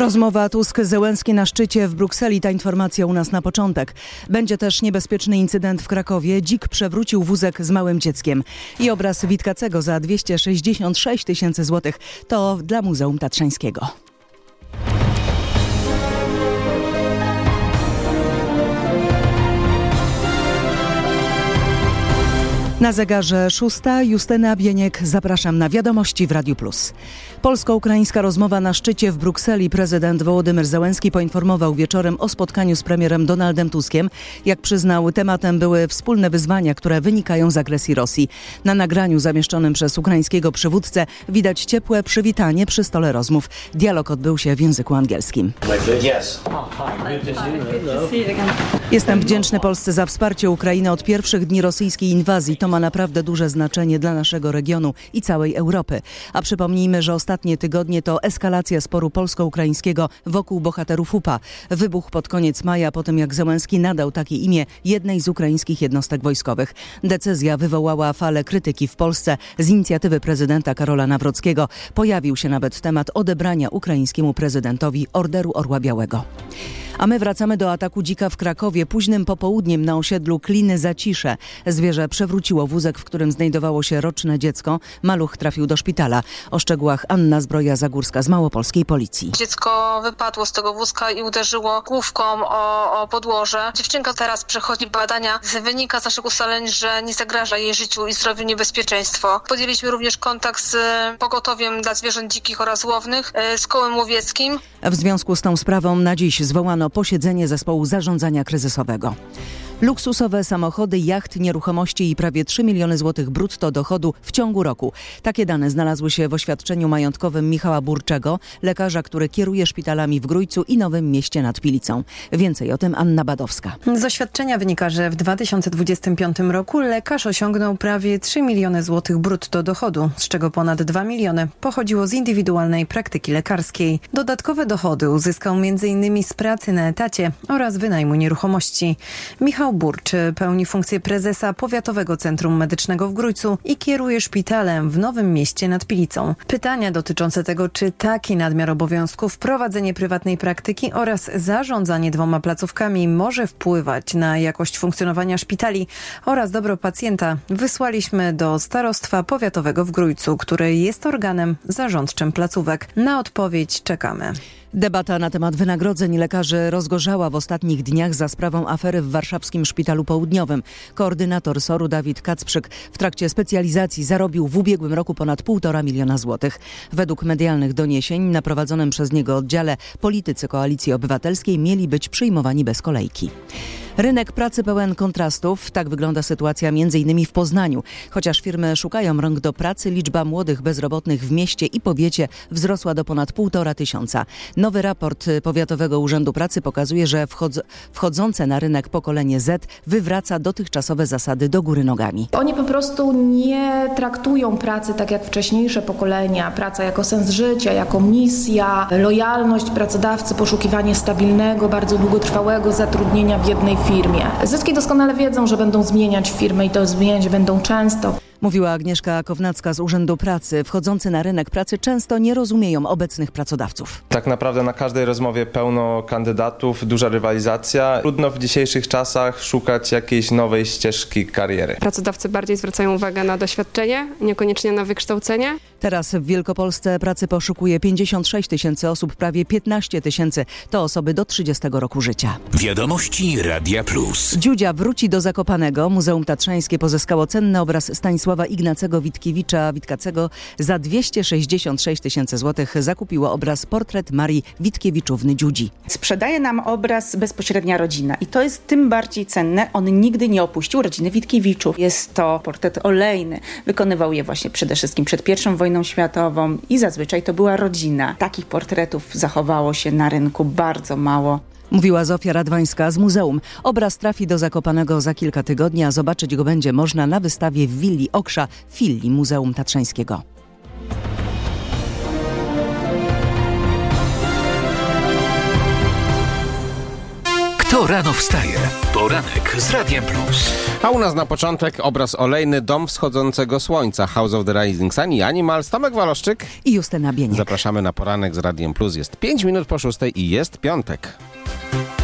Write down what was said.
Rozmowa Tusk-Zełenski na szczycie w Brukseli. Ta informacja u nas na początek. Będzie też niebezpieczny incydent w Krakowie. Dzik przewrócił wózek z małym dzieckiem. I obraz Witkacego za 266 000 złotych. To dla Muzeum Tatrzańskiego. Na zegarze 6. Justyna Bieniek. Zapraszam na Wiadomości w Radiu Plus. Polsko-ukraińska rozmowa na szczycie w Brukseli. Prezydent Wołodymyr Zełenski poinformował wieczorem o spotkaniu z premierem Donaldem Tuskiem. Jak przyznał, tematem były wspólne wyzwania, które wynikają z agresji Rosji. Na nagraniu zamieszczonym przez ukraińskiego przywódcę widać ciepłe przywitanie przy stole rozmów. Dialog odbył się w języku angielskim. Jestem wdzięczny Polsce za wsparcie Ukrainy od pierwszych dni rosyjskiej inwazji. To ma naprawdę duże znaczenie dla naszego regionu i całej Europy. A przypomnijmy, że ostatnie tygodnie to eskalacja sporu polsko-ukraińskiego wokół bohaterów UPA. Wybuch pod koniec maja po tym, jak Zełenski nadał takie imię jednej z ukraińskich jednostek wojskowych. Decyzja wywołała falę krytyki w Polsce. Z inicjatywy prezydenta Karola Nawrockiego pojawił się nawet temat odebrania ukraińskiemu prezydentowi Orderu Orła Białego. A my wracamy do ataku dzika w Krakowie. Późnym popołudniem na osiedlu Kliny Zacisze zwierzę przewróciło wózek, w którym znajdowało się roczne dziecko. Maluch trafił do szpitala. O szczegółach Anna Zbroja-Zagórska z Małopolskiej Policji. Dziecko wypadło z tego wózka i uderzyło główką o podłoże. Dziewczynka teraz przechodzi badania. Wynika z naszych ustaleń, że nie zagraża jej życiu i zdrowiu niebezpieczeństwo. Podjęliśmy również kontakt z pogotowiem dla zwierząt dzikich oraz łownych, z kołem łowieckim. W związku z tą sprawą na dziś zwołano posiedzenie zespołu zarządzania kryzysowego. Luksusowe samochody, jacht, nieruchomości i prawie 3 miliony złotych brutto dochodu w ciągu roku. Takie dane znalazły się w oświadczeniu majątkowym Michała Burczego, lekarza, który kieruje szpitalami w Grójcu i Nowym Mieście nad Pilicą. Więcej o tym Anna Badowska. Z oświadczenia wynika, że w 2025 roku lekarz osiągnął prawie 3 miliony złotych brutto dochodu, z czego ponad 2 miliony pochodziło z indywidualnej praktyki lekarskiej. Dodatkowe dochody uzyskał m.in. z pracy na etacie oraz wynajmu nieruchomości. Michał Burcz pełni funkcję prezesa Powiatowego Centrum Medycznego w Grójcu i kieruje szpitalem w Nowym Mieście nad Pilicą. Pytania dotyczące tego, czy taki nadmiar obowiązków, prowadzenie prywatnej praktyki oraz zarządzanie 2 placówkami może wpływać na jakość funkcjonowania szpitali oraz dobro pacjenta, wysłaliśmy do Starostwa Powiatowego w Grójcu, które jest organem zarządczym placówek. Na odpowiedź czekamy. Debata na temat wynagrodzeń lekarzy rozgorzała w ostatnich dniach za sprawą afery w warszawskim Szpitalu Południowym. Koordynator SOR-u Dawid Kacprzyk w trakcie specjalizacji zarobił w ubiegłym roku ponad 1,5 miliona złotych. Według medialnych doniesień na prowadzonym przez niego oddziale politycy Koalicji Obywatelskiej mieli być przyjmowani bez kolejki. Rynek pracy pełen kontrastów. Tak wygląda sytuacja m.in. w Poznaniu. Chociaż firmy szukają rąk do pracy, liczba młodych bezrobotnych w mieście i powiecie wzrosła do ponad 1,5 tysiąca. Nowy raport Powiatowego Urzędu Pracy pokazuje, że wchodzące na rynek pokolenie Z wywraca dotychczasowe zasady do góry nogami. Oni po prostu nie traktują pracy tak jak wcześniejsze pokolenia. Praca jako sens życia, jako misja, lojalność pracodawcy, poszukiwanie stabilnego, bardzo długotrwałego zatrudnienia w jednej firmie. Zyski doskonale wiedzą, że będą zmieniać firmy i to zmieniać będą często. Mówiła Agnieszka Kownacka z Urzędu Pracy. Wchodzący na rynek pracy często nie rozumieją obecnych pracodawców. Tak naprawdę na każdej rozmowie pełno kandydatów, duża rywalizacja. Trudno w dzisiejszych czasach szukać jakiejś nowej ścieżki kariery. Pracodawcy bardziej zwracają uwagę na doświadczenie, niekoniecznie na wykształcenie. Teraz w Wielkopolsce pracy poszukuje 56 000 osób, prawie 15 000 to osoby do 30 roku życia. Wiadomości Radia Plus. Dziudzia wróci do Zakopanego. Muzeum Tatrzańskie pozyskało cenny obraz Stanisława Ignacego Witkacego. Za 266 000 złotych zakupiło obraz Portret Marii Witkiewiczówny Dziudzi. Sprzedaje nam obraz bezpośrednia rodzina i to jest tym bardziej cenne. On nigdy nie opuścił rodziny Witkiewiczów. Jest to portret olejny. Wykonywał je właśnie przede wszystkim przed I wojną światową i zazwyczaj to była rodzina. Takich portretów zachowało się na rynku bardzo mało. Mówiła Zofia Radwańska z muzeum. Obraz trafi do Zakopanego za kilka tygodni, a zobaczyć go będzie można na wystawie w Willi Oksza, filii Muzeum Tatrzańskiego. Kto Kto rano wstaje? Poranek z Radiem Plus. A u nas na początek obraz olejny Dom wschodzącego słońca, House of the Rising Sun i Animals. Tomek Waloszczyk i Justyna Bieniek. Zapraszamy na poranek z Radiem Plus. Jest 5 minut po 6 i jest piątek.